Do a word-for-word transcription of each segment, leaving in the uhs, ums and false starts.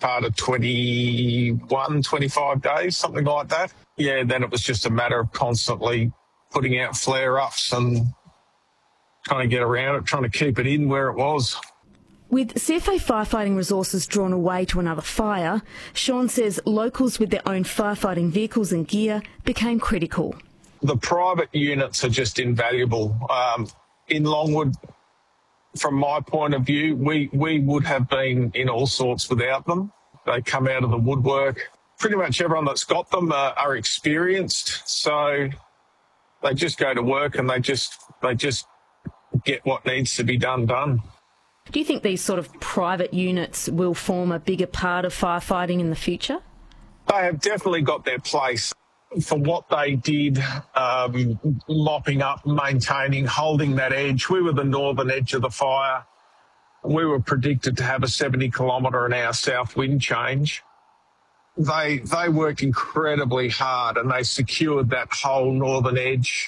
part of twenty-one, twenty-five days, something like that. Yeah, then it was just a matter of constantly putting out flare-ups and trying to get around it, trying to keep it in where it was. With C F A firefighting resources drawn away to another fire, Sean says locals with their own firefighting vehicles and gear became critical. The private units are just invaluable. Um, in Longwood, from my point of view, we, we would have been in all sorts without them. They come out of the woodwork. Pretty much everyone that's got them are, are experienced, so they just go to work and they just they just get what needs to be done done. Do you think these sort of private units will form a bigger part of firefighting in the future? They have definitely got their place. For what they did, um, mopping up, maintaining, holding that edge. We were the northern edge of the fire. We were predicted to have a seventy kilometre an hour south wind change. They they worked incredibly hard and they secured that whole northern edge,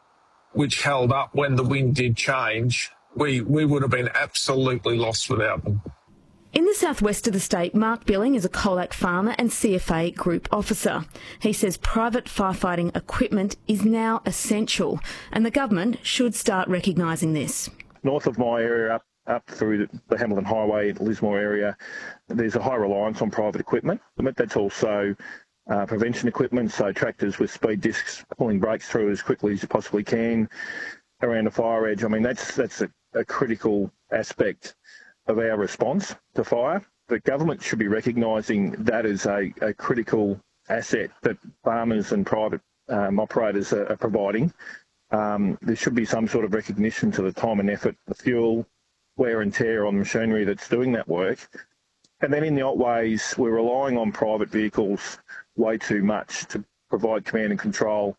which held up when the wind did change. We, we would have been absolutely lost without them. In the southwest of the state, Mark Billing is a Colac farmer and C F A group officer. He says private firefighting equipment is now essential and the government should start recognising this. North of my area, up, up through the Hamilton Highway, Lismore area, there's a high reliance on private equipment. That's also uh, prevention equipment, so tractors with speed discs pulling brakes through as quickly as you possibly can around a fire edge. I mean, that's, that's a, a critical aspect of our response to fire. The government should be recognising that as a, a critical asset that farmers and private um, operators are, are providing. Um, there should be some sort of recognition to the time and effort, the fuel, wear and tear on machinery that's doing that work. And then in the Otways, we're relying on private vehicles way too much to provide command and control.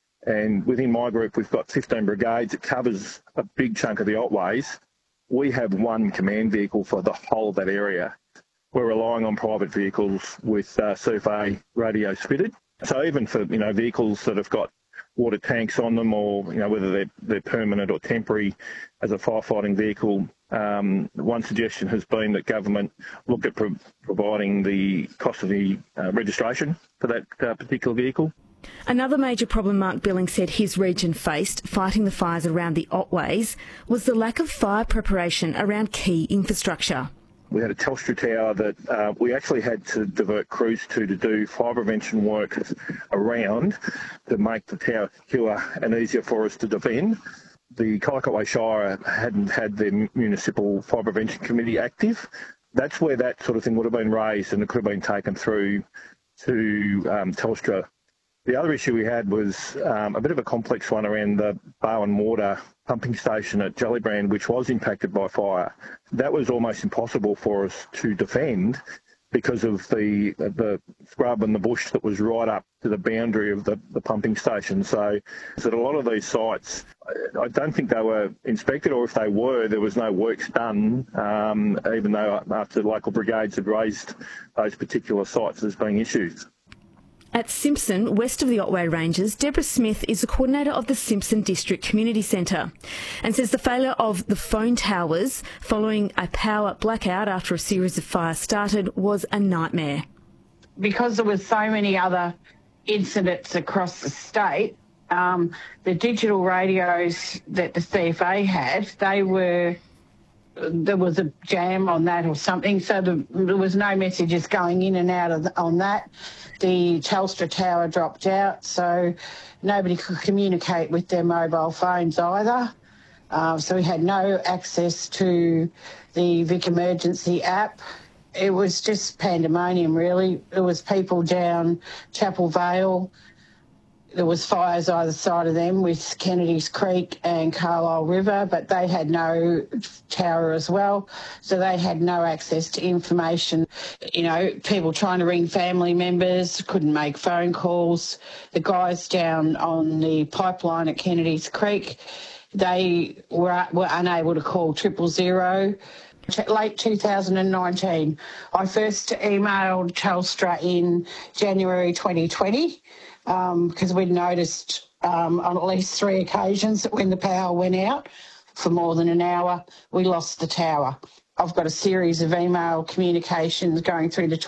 And within my group, we've got fifteen brigades. It covers a big chunk of the Otways. We have one command vehicle for the whole of that area. We're relying on private vehicles with uh, C F A radios fitted. So even for, you know, vehicles that have got water tanks on them, or, you know, whether they're, they're permanent or temporary as a firefighting vehicle, um, one suggestion has been that government look at pro- providing the cost of the uh, registration for that uh, particular vehicle. Another major problem Mark Billing said his region faced fighting the fires around the Otways was the lack of fire preparation around key infrastructure. We had a Telstra tower that uh, we actually had to divert crews to to do fire prevention work around to make the tower secure and easier for us to defend. The Colac Otway Shire hadn't had their municipal fire prevention committee active. That's where that sort of thing would have been raised and it could have been taken through to um, Telstra. The other issue we had was um, a bit of a complex one around the Barwon Water pumping station at Jellybrand, which was impacted by fire. That was almost impossible for us to defend because of the the scrub and the bush that was right up to the boundary of the, the pumping station. So at a lot of these sites, I don't think they were inspected, or if they were, there was no works done, um, even though after local brigades had raised those particular sites as being issues. At Simpson, west of the Otway Ranges, Deborah Smith is the coordinator of the Simpson District Community Centre and says the failure of the phone towers following a power blackout after a series of fires started was a nightmare. Because there were so many other incidents across the state, um, the digital radios that the C F A had, they were... there was a jam on that or something, so the, there was no messages going in and out of the, on that. The Telstra tower dropped out, so nobody could communicate with their mobile phones either. Uh, so we had no access to the Vic Emergency app. It was just pandemonium, really. There was people down Chapel Vale. There was fires either side of them with Kennedy's Creek and Carlisle River, but they had no tower as well, so they had no access to information. You know, people trying to ring family members couldn't make phone calls. The guys down on the pipeline at Kennedy's Creek, they were, were unable to call triple zero. Late two thousand nineteen, I first emailed Telstra in January twenty twenty because um, we'd noticed um, on at least three occasions that when the power went out for more than an hour, we lost the tower. I've got a series of email communications going through to